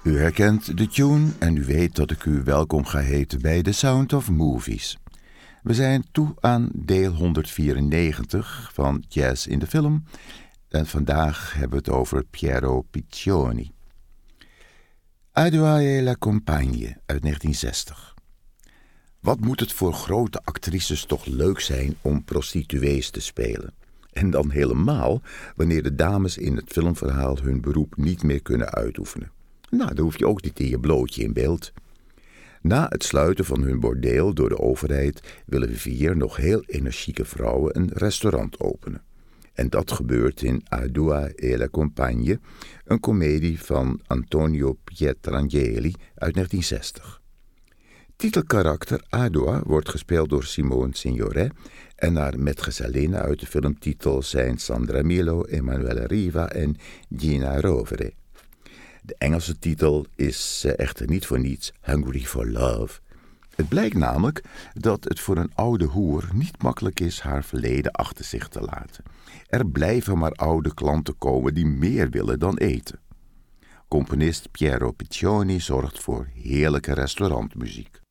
U herkent de tune en u weet dat ik u welkom ga heten bij The Sound of Movies. We zijn toe aan deel 194 van Jazz in de Film en vandaag hebben we het over Piero Piccioni. Adua e la Compagne uit 1960. Wat moet het voor grote actrices toch leuk zijn om prostituees te spelen? En dan helemaal wanneer de dames in het filmverhaal hun beroep niet meer kunnen uitoefenen. Nou, dan hoef je ook niet in je blootje in beeld. Na het sluiten van hun bordeel door de overheid willen 4 nog heel energieke vrouwen een restaurant openen. En dat gebeurt in Adua e la Compagne, een komedie van Antonio Pietrangeli uit 1960. Titelkarakter Adua wordt gespeeld door Simone Signoret en haar metgezellinen uit de filmtitel zijn Sandra Milo, Emanuele Riva en Gina Rovere. De Engelse titel is echter niet voor niets Hungry for Love. Het blijkt namelijk dat het voor een oude hoer niet makkelijk is haar verleden achter zich te laten. Er blijven maar oude klanten komen die meer willen dan eten. Componist Piero Piccioni zorgt voor heerlijke restaurantmuziek.